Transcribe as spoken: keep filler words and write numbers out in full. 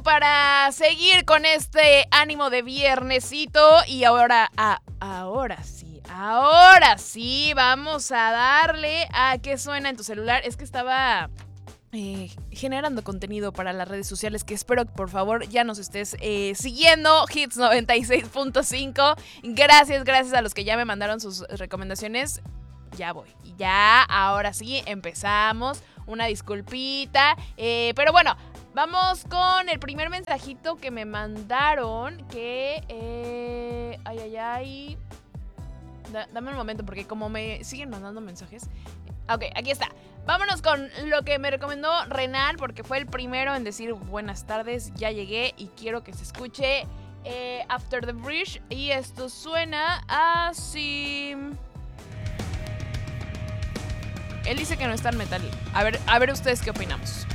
para seguir con este ánimo de viernesito. Y ahora, ah, ahora sí, ahora sí, vamos a darle a qué suena en tu celular. Es que estaba... Eh, generando contenido para las redes sociales que espero que por favor ya nos estés eh, siguiendo. Hits noventa y seis punto cinco. Gracias, gracias a los que ya me mandaron sus recomendaciones. Ya voy, ya, ahora sí empezamos. Una disculpita, eh, pero bueno, vamos con el primer mensajito que me mandaron. Que, eh, ay, ay, ay da, Dame un momento porque como me siguen mandando mensajes. Ok, aquí está. Vámonos con lo que me recomendó Renan, porque fue el primero en decir buenas tardes, ya llegué y quiero que se escuche eh, After the Bridge. Y esto suena así. Él dice que no es tan metal. A ver, a ver ustedes qué opinamos.